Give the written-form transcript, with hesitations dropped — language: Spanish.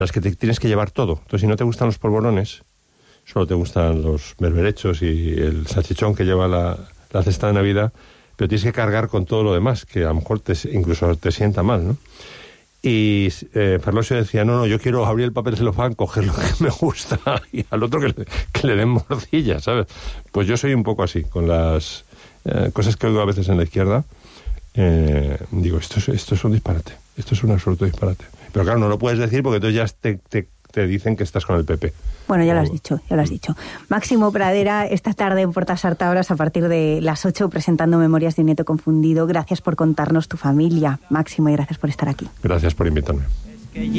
las que te tienes que llevar todo. Entonces, si no te gustan los polvorones, solo te gustan los berberechos y el salchichón que lleva la cesta de Navidad, pero tienes que cargar con todo lo demás, que a lo mejor incluso te sienta mal, ¿no? Y Ferlosio decía, no, yo quiero abrir el papel celofán, coger lo que me gusta y al otro que le den morcilla, ¿sabes? Pues yo soy un poco así, con las cosas que oigo a veces en la izquierda, digo, esto es un disparate, esto es un absoluto disparate. Pero claro, no lo puedes decir porque entonces ya te dicen que estás con el PP. Bueno, ya lo has dicho. Máximo Pradera, esta tarde en Portas Sartabras a partir de las 8 presentando Memorias de un nieto confundido. Gracias por contarnos tu familia, Máximo, y gracias por estar aquí. Gracias por invitarme.